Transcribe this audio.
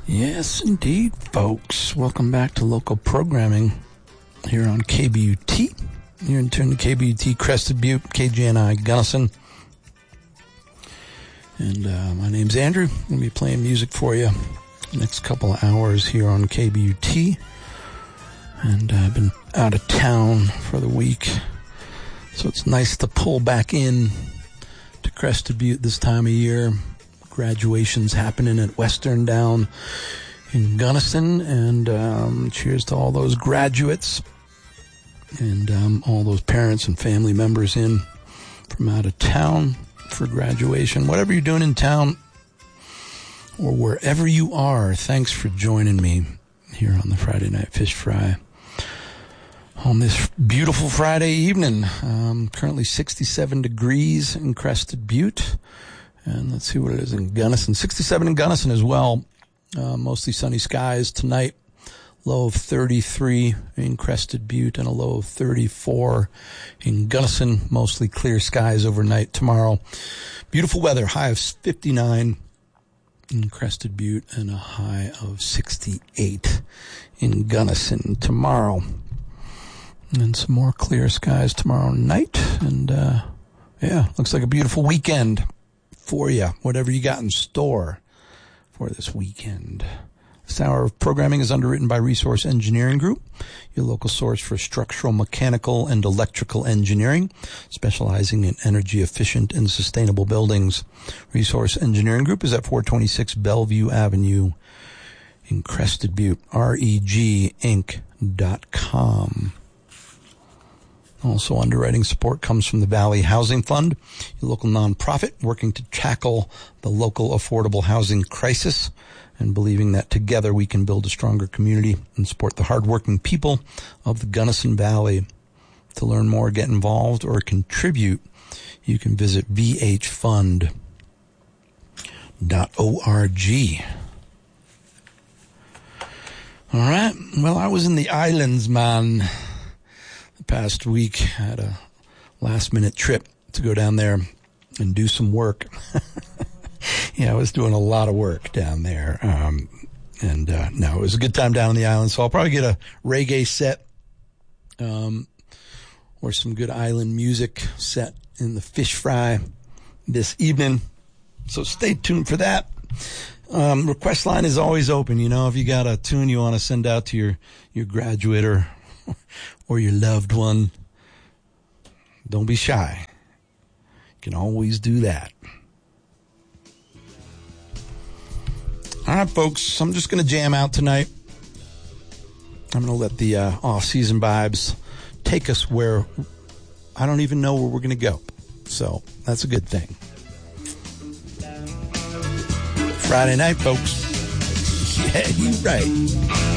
Yes, indeed, folks. Welcome back to local programming here on KBUT. You're in tune to KBUT Crested Butte, KGNI Gunnison. And my name's Andrew. I'm going to be playing music for you the next couple of hours here on KBUT. And I've been out of town for the week, so it's nice to pull back in to Crested Butte this time of year. Graduation's happening at Western down in Gunnison, and cheers to all those graduates and all those parents and family members in from out of town for graduation. Whatever you're doing in town or wherever you are, thanks for joining me here on the Friday Night Fish Fry on this beautiful Friday evening. Currently 67 degrees in Crested Butte. And let's see what it is in Gunnison. 67 in Gunnison as well. Mostly sunny skies tonight. Low of 33 in Crested Butte and a low of 34 in Gunnison. Mostly clear skies overnight tomorrow. Beautiful weather. High of 59 in Crested Butte and a high of 68 in Gunnison tomorrow. And some more clear skies tomorrow night. And, looks like a beautiful weekend for you, whatever you got in store for this weekend. This hour of programming is underwritten by Resource Engineering Group, your local source for structural, mechanical, and electrical engineering, specializing in energy efficient and sustainable buildings. Resource Engineering Group is at 426 Bellevue Avenue in Crested Butte, reginc.com. Also, underwriting support comes from the Valley Housing Fund, a local nonprofit working to tackle the local affordable housing crisis and believing that together we can build a stronger community and support the hardworking people of the Gunnison Valley. To learn more, get involved, or contribute, you can visit vhfund.org. All right. Well, I was in the islands, man. Past week, I had a last-minute trip to go down there and do some work. I was doing a lot of work down there. It was a good time down on the island, so I'll probably get a reggae set or some good island music set in the fish fry this evening. So stay tuned for that. Request line is always open. If you got a tune you want to send out to your graduate or your loved one, don't be shy. You can always do that. All right, folks, I'm just going to jam out tonight. I'm going to let the off-season vibes take us where I don't even know where we're going to go. So that's a good thing. Friday night, folks. Yeah, you're right.